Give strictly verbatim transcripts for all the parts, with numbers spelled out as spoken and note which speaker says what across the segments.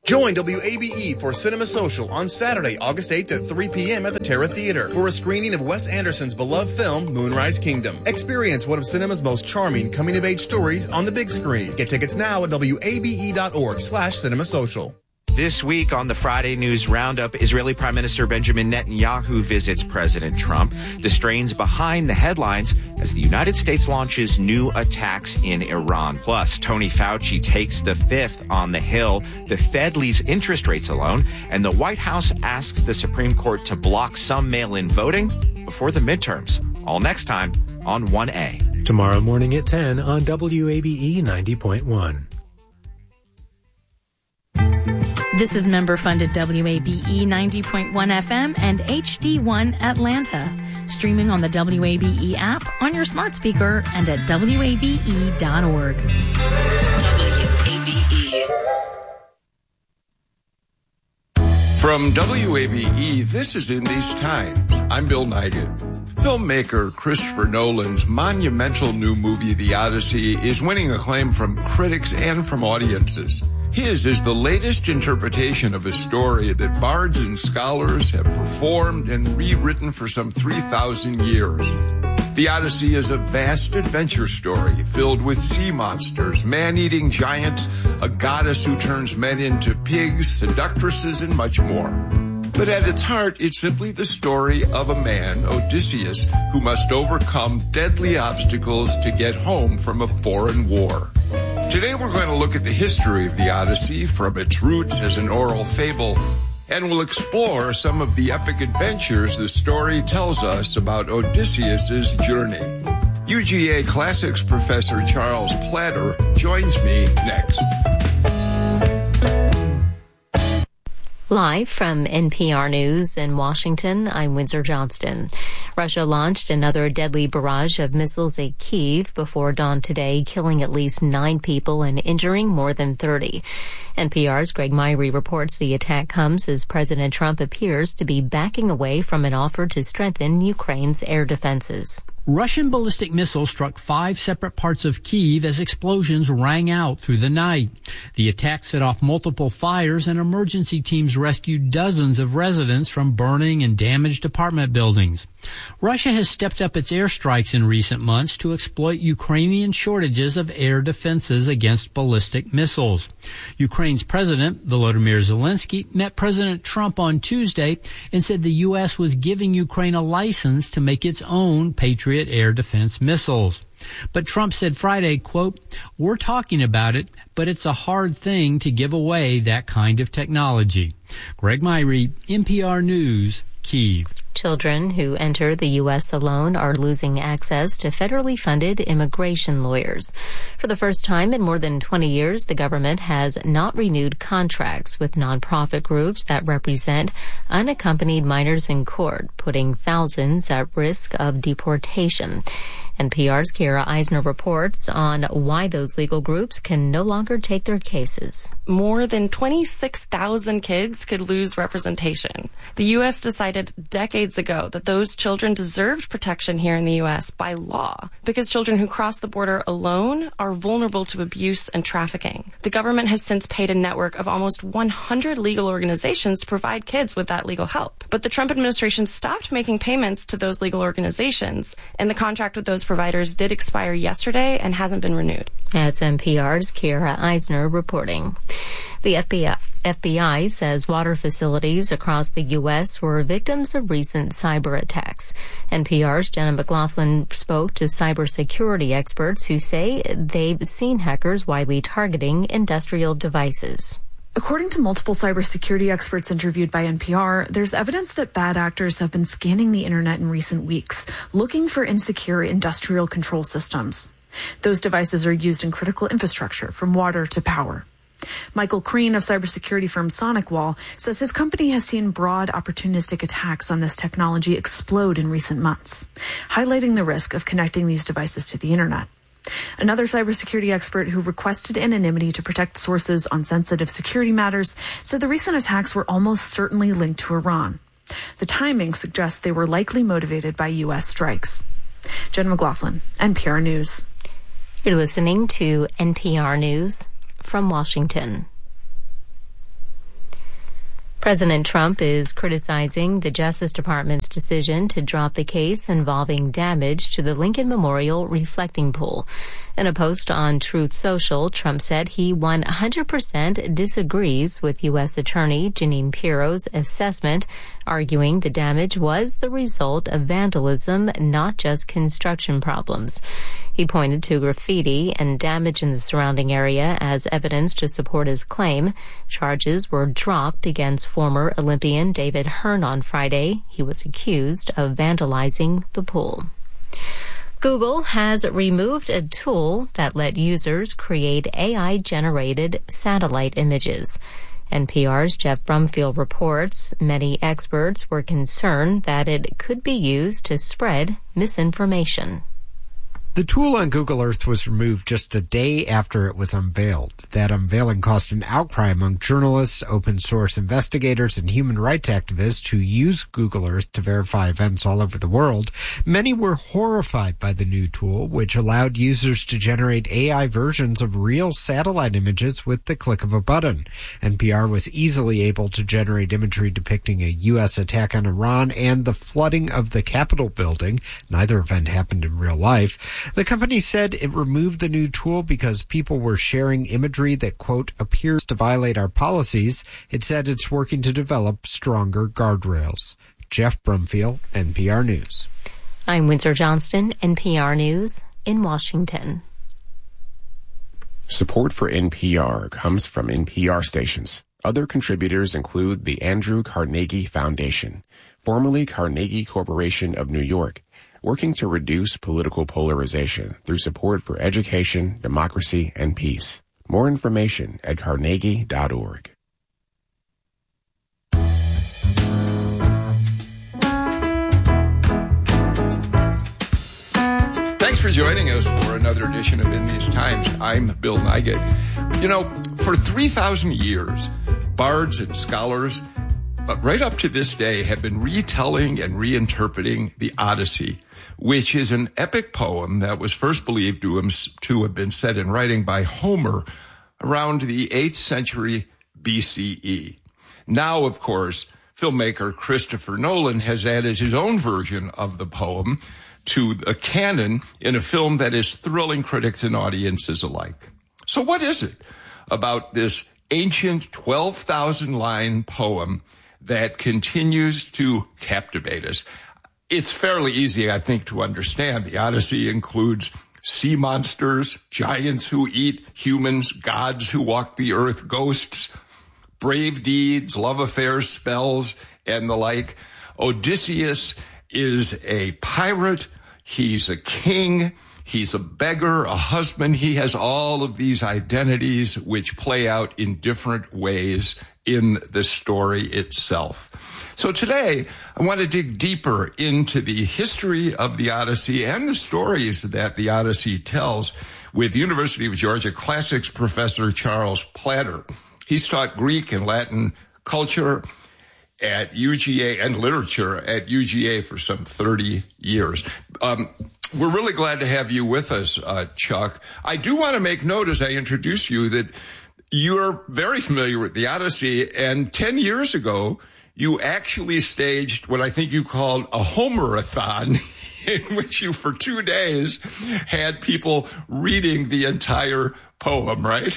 Speaker 1: Join W A B E for Cinema Social on Saturday, August eighth at three p.m. at the Terra Theater for a screening of Wes Anderson's beloved film, Moonrise Kingdom. Experience one of cinema's most charming coming-of-age stories on the big screen. Get tickets now at W A B E dot org slash Cinema Social.
Speaker 2: This week on the Friday News Roundup, Israeli Prime Minister Benjamin Netanyahu visits President Trump. The strains behind the headlines as the United States launches new attacks in Iran. Plus, Tony Fauci takes the fifth on the Hill. The Fed leaves interest rates alone. And the White House asks the Supreme Court to block some mail-in voting before the midterms. All next time on one A.
Speaker 3: Tomorrow morning at ten on W A B E ninety point one.
Speaker 4: This is member-funded W A B E ninety point one F M and H D one Atlanta. Streaming on the W A B E app, on your smart speaker, and at W A B E dot org.
Speaker 5: W A B E.
Speaker 6: From W A B E, this is In These Times. I'm Bill Nigut. Filmmaker Christopher Nolan's monumental new movie, The Odyssey, is winning acclaim from critics and from audiences. His is the latest interpretation of a story that bards and scholars have performed and rewritten for some three thousand years. The Odyssey is a vast adventure story filled with sea monsters, man-eating giants, a goddess who turns men into pigs, seductresses, and much more. But at its heart, it's simply the story of a man, Odysseus, who must overcome deadly obstacles to get home from a foreign war. Today we're going to look at the history of the Odyssey from its roots as an oral fable, and we'll explore some of the epic adventures the story tells us about Odysseus's journey. U G A Classics professor Charles Platter joins me next.
Speaker 7: Live from N P R News in Washington, I'm Windsor Johnston. Russia launched another deadly barrage of missiles at Kyiv before dawn today, killing at least nine people and injuring more than thirty. N P R's Greg Myrie reports the attack comes as President Trump appears to be backing away from an offer to strengthen Ukraine's air defenses.
Speaker 8: Russian ballistic missiles struck five separate parts of Kyiv as explosions rang out through the night. The attack set off multiple fires and emergency teams rescued dozens of residents from burning and damaged apartment buildings. Russia has stepped up its airstrikes in recent months to exploit Ukrainian shortages of air defenses against ballistic missiles. Ukraine's President, Volodymyr Zelensky, met President Trump on Tuesday and said the U S was giving Ukraine a license to make its own Patriot air defense missiles. But Trump said Friday, quote, "We're talking about it, but it's a hard thing to give away that kind of technology." Greg Myrie, N P R News, Kyiv.
Speaker 7: Children who enter the U S alone are losing access to federally funded immigration lawyers. For the first time in more than twenty years, the government has not renewed contracts with nonprofit groups that represent unaccompanied minors in court, putting thousands at risk of deportation. N P R's Kara Eisner reports on why those legal groups can no longer take their cases.
Speaker 9: More than twenty-six thousand kids could lose representation. The U S decided decades ago that those children deserved protection here in the U S by law because children who cross the border alone are vulnerable to abuse and trafficking. The government has since paid a network of almost one hundred legal organizations to provide kids with that legal help. But the Trump administration stopped making payments to those legal organizations, and the contract with those providers did expire yesterday and hasn't been renewed.
Speaker 7: That's N P R's Kara Eisner reporting. The F B I, F B I says water facilities across the U S were victims of recent cyber attacks. N P R's Jenna McLaughlin spoke to cybersecurity experts who say they've seen hackers widely targeting industrial devices.
Speaker 10: According to multiple cybersecurity experts interviewed by N P R, there's evidence that bad actors have been scanning the internet in recent weeks, looking for insecure industrial control systems. Those devices are used in critical infrastructure, from water to power. Michael Crean of cybersecurity firm SonicWall says his company has seen broad opportunistic attacks on this technology explode in recent months, highlighting the risk of connecting these devices to the internet. Another cybersecurity expert who requested anonymity to protect sources on sensitive security matters said the recent attacks were almost certainly linked to Iran. The timing suggests they were likely motivated by U S strikes. Jen McLaughlin, N P R News.
Speaker 7: You're listening to N P R News from Washington. President Trump is criticizing the Justice Department's decision to drop the case involving damage to the Lincoln Memorial reflecting pool. In a post on Truth Social, Trump said he one hundred percent disagrees with U S Attorney Jeanine Pirro's assessment, arguing the damage was the result of vandalism, not just construction problems. He pointed to graffiti and damage in the surrounding area as evidence to support his claim. Charges were dropped against former Olympian David Hearn on Friday. He was accused of vandalizing the pool. Google has removed a tool that let users create A I-generated satellite images. N P R's Jeff Brumfield reports many experts were concerned that it could be used to spread misinformation.
Speaker 11: The tool on Google Earth was removed just a day after it was unveiled. That unveiling caused an outcry among journalists, open source investigators, and human rights activists who use Google Earth to verify events all over the world. Many were horrified by the new tool, which allowed users to generate A I versions of real satellite images with the click of a button. N P R was easily able to generate imagery depicting a U S attack on Iran and the flooding of the Capitol building. Neither event happened in real life. The company said it removed the new tool because people were sharing imagery that, quote, appears to violate our policies. It said it's working to develop stronger guardrails. Jeff Brumfield, N P R News.
Speaker 7: I'm Windsor Johnston, N P R News in Washington.
Speaker 12: Support for N P R comes from N P R stations. Other contributors include the Andrew Carnegie Foundation, formerly Carnegie Corporation of New York, working to reduce political polarization through support for education, democracy, and peace. More information at carnegie dot org.
Speaker 6: Thanks for joining us for another edition of In These Times. I'm Bill Nigut. You know, for three thousand years, bards and scholars, uh, right up to this day, have been retelling and reinterpreting the Odyssey, which is an epic poem that was first believed to have been set in writing by Homer around the eighth century B C E. Now, of course, filmmaker Christopher Nolan has added his own version of the poem to a canon in a film that is thrilling critics and audiences alike. So what is it about this ancient twelve thousand line poem that continues to captivate us? It's fairly easy, I think, to understand. The Odyssey includes sea monsters, giants who eat humans, gods who walk the earth, ghosts, brave deeds, love affairs, spells, and the like. Odysseus is a pirate. He's a king. He's a beggar, a husband. He has all of these identities which play out in different ways in the story itself. So today, I want to dig deeper into the history of the Odyssey and the stories that the Odyssey tells with University of Georgia classics professor Charles Platter. He's taught Greek and Latin culture at U G A and literature at U G A for some thirty years. Um, we're really glad to have you with us, uh, Chuck. I do want to make note as I introduce you that you're very familiar with the Odyssey, and ten years ago, you actually staged what I think you called a Homerathon, in which you, for two days, had people reading the entire poem, right?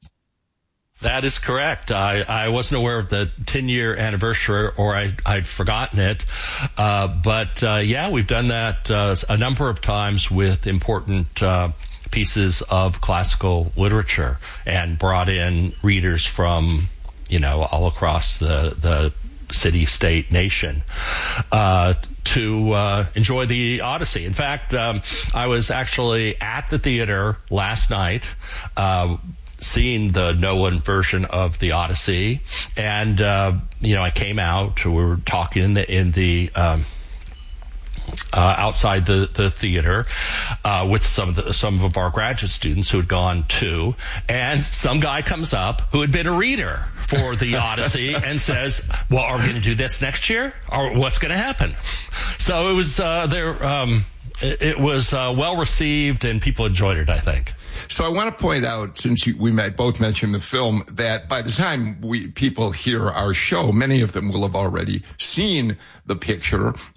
Speaker 13: That is correct. I, I wasn't aware of the ten-year anniversary, or I, I'd forgotten it. Uh, but, uh, yeah, we've done that uh, a number of times with important uh, pieces of classical literature and brought in readers from, you know, all across the, the city, state, nation uh, to uh, enjoy the Odyssey. In fact, um, I was actually at the theater last night uh seeing the Nolan version of the Odyssey, and uh, you know, I came out. We were talking in the in the um, uh, outside the the theater uh, with some of the, some of our graduate students who had gone too, and some guy comes up who had been a reader for the Odyssey and says, "Well, are we going to do this next year, or what's going to happen?" So it was uh, there. Um, it, it was uh, well received, and people enjoyed it, I think.
Speaker 6: So I want to point out, since you, we might both mention the film, that by the time we people hear our show, many of them will have already seen the picture.